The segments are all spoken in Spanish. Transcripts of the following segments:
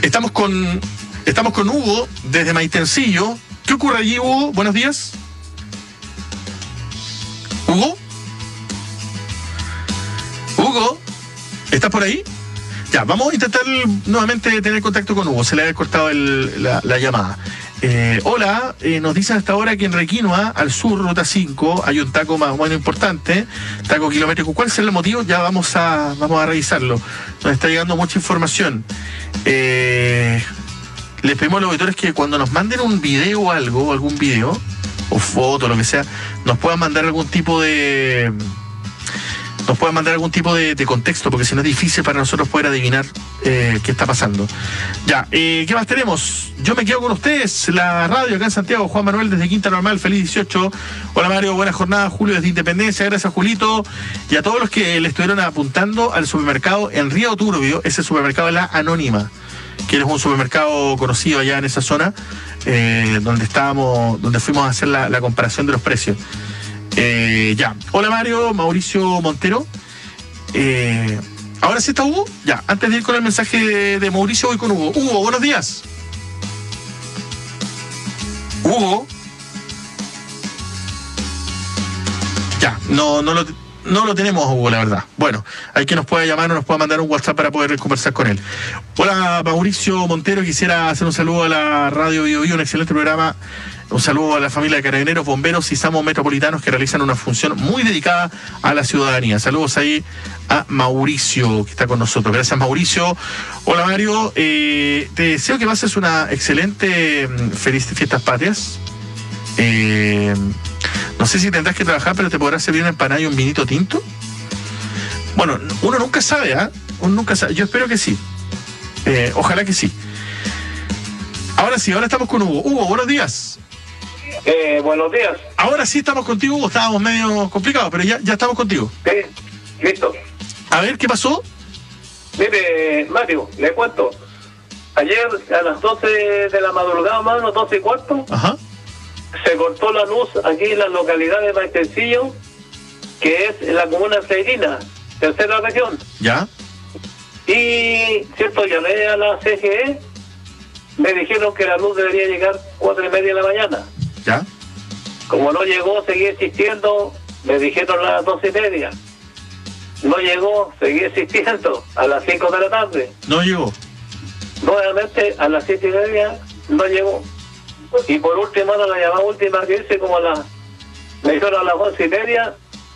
Estamos con Hugo desde Maitencillo. ¿Qué ocurre allí, Hugo? Buenos días. ¿Hugo? ¿Hugo? ¿Estás por ahí? Ya, vamos a intentar nuevamente tener contacto con Hugo. Se le había cortado la llamada. Hola, nos dicen hasta ahora que en Requinoa, al sur, ruta 5, hay un taco más o menos importante, taco kilométrico. ¿Cuál es el motivo? Ya vamos a revisarlo. Nos está llegando mucha información. Les pedimos a los auditores que cuando nos manden un video o algo, algún video, o foto, lo que sea, nos puedan mandar algún tipo de contexto, porque si no es difícil para nosotros poder adivinar qué está pasando. Ya, ¿qué más tenemos? Yo me quedo con ustedes, la radio acá en Santiago. Juan Manuel desde Quinta Normal, feliz 18. Hola Mario, buena jornada. Julio desde Independencia, gracias Julito. Y a todos los que le estuvieron apuntando al supermercado en Río Turbio, ese supermercado La Anónima, que es un supermercado conocido allá en esa zona, donde fuimos a hacer la comparación de los precios. Ya. Hola Mario, Mauricio Montero. ¿Ahora sí está Hugo? Ya, antes de ir con el mensaje de Mauricio, voy con Hugo. Hugo, buenos días. Hugo. Ya, no lo tenemos, Hugo, la verdad. Bueno, hay que nos pueda llamar o nos pueda mandar un WhatsApp para poder conversar con él. Hola Mauricio Montero, quisiera hacer un saludo a la Radio Bio Bio, un excelente programa. Un saludo a la familia de carabineros, bomberos y SAMU metropolitanos que realizan una función muy dedicada a la ciudadanía. Saludos ahí a Mauricio, que está con nosotros. Gracias, Mauricio. Hola, Mario. Te deseo que pases una excelente feliz fiestas patrias. No sé si tendrás que trabajar, pero te podrá servir una empanada y un vinito tinto. Bueno, uno nunca sabe, ¿ah? Uno nunca sabe. Yo espero que sí. Ojalá que sí. Ahora sí, ahora estamos con Hugo. Hugo, buenos días. Buenos días. Ahora sí estamos contigo, Hugo. Estábamos medio complicados, pero ya estamos contigo. Sí, listo. A ver, ¿qué pasó? Mire, Mario, le cuento. Ayer a las 12 de la madrugada, más o menos 12:15, Ajá. se cortó la luz aquí en la localidad de Maitencillo, que es en la comuna de Freirina, tercera región. Ya. Y, cierto, llamé a la CGE, me dijeron que la luz debería llegar 4:30 de la mañana. Ya. Como no llegó, seguí insistiendo, me dijeron a las 12:30. No llegó, seguí insistiendo, a las 5 de la tarde. No llegó. Nuevamente a las 7:30 no llegó. Y por último, la llamada última que hice me dijeron a las 11:30,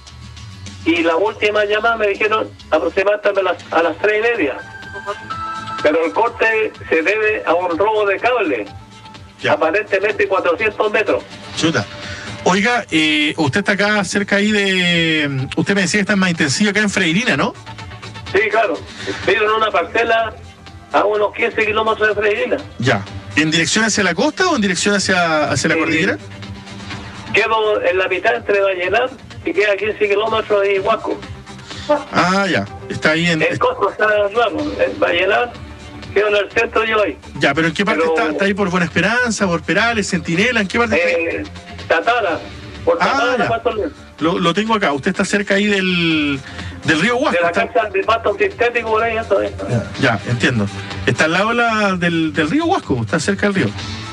y la última llamada me dijeron aproximadamente a las 3:30. Pero el corte se debe a un robo de cable. Ya. Aparentemente 400 metros. Chuta. Oiga, usted está acá cerca ahí de... Usted me decía que está en Maitencillo, acá en Freirina, ¿no? Sí, claro. Vivo en una parcela a unos 15 kilómetros de Freirina. Ya. ¿En dirección hacia la costa o en dirección hacia la cordillera? Quedo en la mitad entre Vallenar y queda 15 kilómetros de Huasco. Ah, ya. Está ahí en... El costo está raro. En Vallenar quedo en el centro yo ahí. Ya, pero ¿en qué parte está? ¿Está ahí por Buena Esperanza, por Perales, Centinela? ¿En qué parte está? Tatara. Por Tatara, ya. Lo tengo acá. Usted está cerca ahí del río Huasco. De la casa de pasto sintético por ahí. Ya, entiendo. Está al lado del río Huasco, está cerca del río.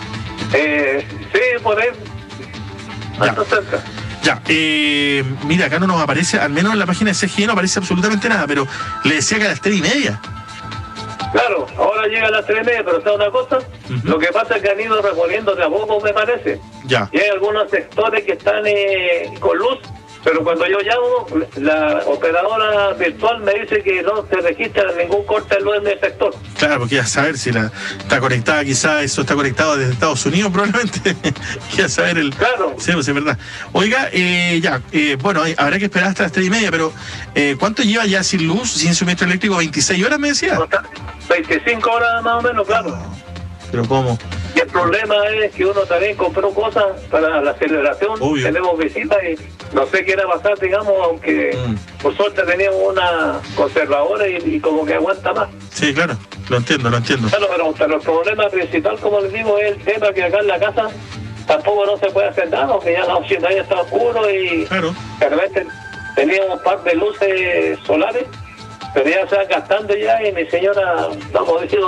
Sí, por ahí. Bastante cerca. Ya, mira, acá no nos aparece, al menos en la página de CGE no aparece absolutamente nada, pero le decía que a las 3:30. Claro, ahora llega a las 3:30, pero ¿sabes una cosa? Lo que pasa es que han ido reponiendo de a poco, me parece. Ya. Y hay algunos sectores que están con luz, pero cuando yo llamo, la operadora virtual me dice que no se registra ningún corte de luz en el sector. Claro, porque ya saber si está conectada, quizás eso está conectado desde Estados Unidos, probablemente. Ya saber el... Claro. Sí, pues es verdad. Oiga, bueno, habrá que esperar hasta las 3:30, pero ¿cuánto lleva ya sin luz, sin suministro eléctrico? ¿26 horas, me decía? 25 horas más o menos, claro. ¿Pero cómo? Y el problema es que uno también compró cosas para la celebración. Obvio. Tenemos visitas y no sé qué era pasar, digamos, aunque por suerte teníamos una conservadora y como que aguanta más. Sí, claro, lo entiendo. Claro, pero el problema principal, como les digo, es el tema que acá en la casa tampoco no se puede hacer nada, porque ya la opción ahí está oscuro y claro. Realmente teníamos un par de luces solares, pero ya se van gastando ya y mi señora, vamos a decir,